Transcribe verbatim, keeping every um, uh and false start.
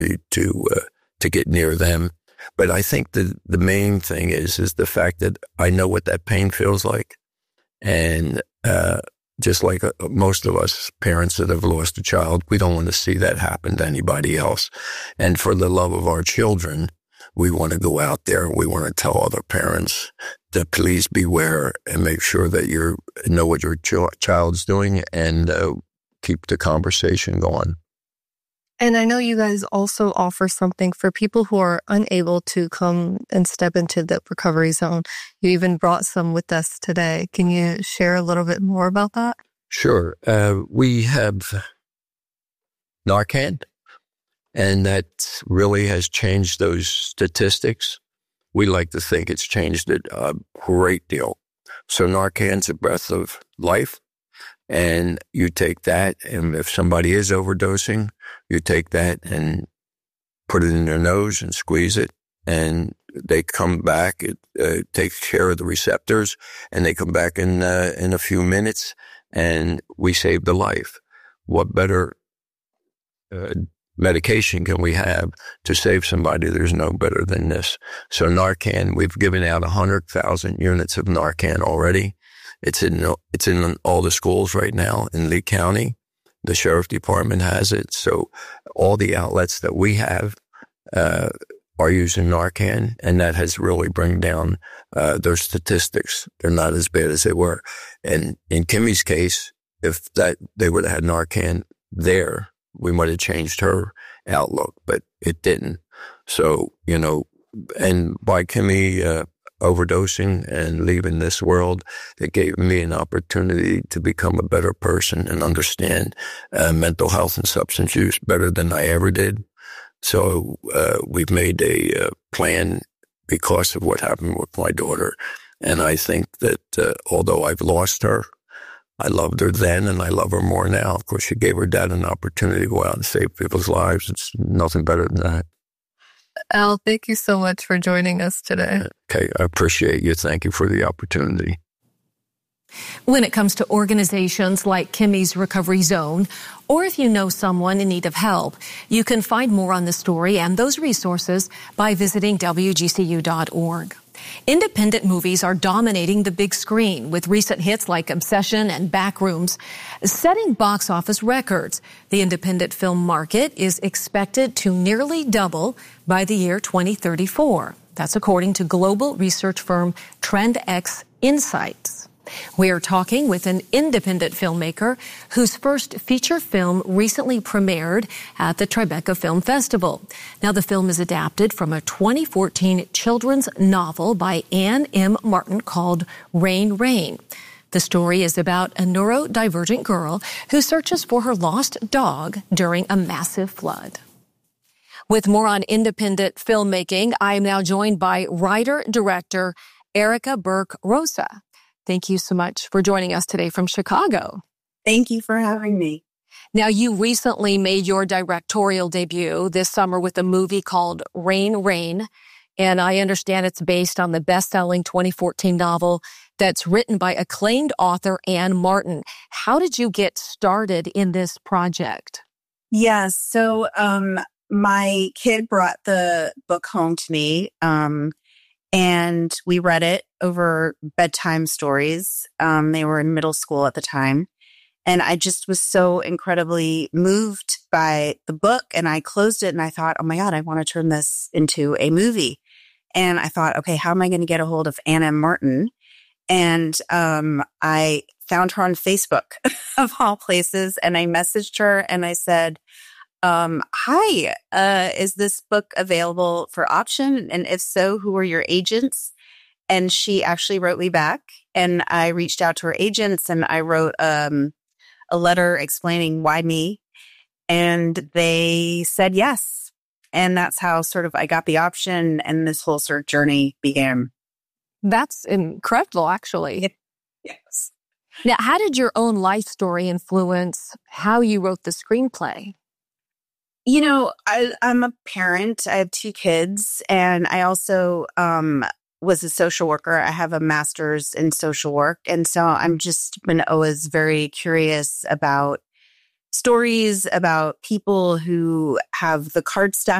to uh, to get near them. But I think the the main thing is is the fact that I know what that pain feels like, and uh, just like uh, most of us parents that have lost a child, we don't want to see that happen to anybody else. And for the love of our children, we want to go out there. We want to tell other parents to please beware and make sure that you know what your ch- child's doing and uh, keep the conversation going. And I know you guys also offer something for people who are unable to come and step into the recovery zone. You even brought some with us today. Can you share a little bit more about that? Sure. Uh, we have Narcan, and that really has changed those statistics. We like to think it's changed it a great deal. So Narcan's a breath of life. And you take that, and if somebody is overdosing, you take that and put it in their nose and squeeze it, and they come back. It uh, takes care of the receptors, and they come back in uh, in a few minutes, and we save the life. What better uh, medication can we have to save somebody? There's no better than this. So Narcan, we've given out one hundred thousand units of Narcan already. It's in it's in all the schools right now in Lee County. The sheriff department has it. So all the outlets that we have uh, are using Narcan, and that has really bring down uh, their statistics. They're not as bad as they were. And in Kimmy's case, if that they would have had Narcan there, we might have changed her outlook, but it didn't. So, you know, and by Kimmy uh, overdosing and leaving this world, it gave me an opportunity to become a better person and understand uh, mental health and substance use better than I ever did. So uh, we've made a uh, plan because of what happened with my daughter. And I think that uh, although I've lost her, I loved her then and I love her more now. Of course, she gave her dad an opportunity to go out and save people's lives. It's nothing better than that. Al, thank you so much for joining us today. Okay, I appreciate you. Thank you for the opportunity. When it comes to organizations like Kimmy's Recovery Zone, or if you know someone in need of help, you can find more on the story and those resources by visiting W G C U dot org. Independent movies are dominating the big screen with recent hits like Obsession and Backrooms setting box office records. The independent film market is expected to nearly double by the year twenty thirty-four. That's according to global research firm TrendX Insights. We are talking with an independent filmmaker whose first feature film recently premiered at the Tribeca Film Festival. Now, the film is adapted from a twenty fourteen children's novel by Anne M. Martin called Rain, Rain. The story is about a neurodivergent girl who searches for her lost dog during a massive flood. With more on independent filmmaking, I am now joined by writer-director Erica Burke Rosa. Thank you so much for joining us today from Chicago. Thank you for having me. Now, you recently made your directorial debut this summer with a movie called Rain, Rain, and I understand it's based on the best-selling twenty fourteen novel that's written by acclaimed author Anne Martin. How did you get started in this project? Yes, so um, my kid brought the book home to me, um, and we read it over bedtime stories. Um, they were in middle school at the time. And I just was so incredibly moved by the book. And I closed it and I thought, oh my God, I want to turn this into a movie. And I thought, okay, how am I going to get a hold of Anne M. Martin? And um, I found her on Facebook, of all places. And I messaged her and I said, Um, hi, uh, is this book available for option? And if so, who are your agents? And she actually wrote me back, and I reached out to her agents and I wrote um, a letter explaining why me, and they said yes. And that's how sort of I got the option and this whole sort of journey began. That's incredible, actually. Yes. Now, how did your own life story influence how you wrote the screenplay? You know, I, I'm a parent. I have two kids, and I also um, was a social worker. I have a master's in social work. And so I'm just been always very curious about stories about people who have the card stacked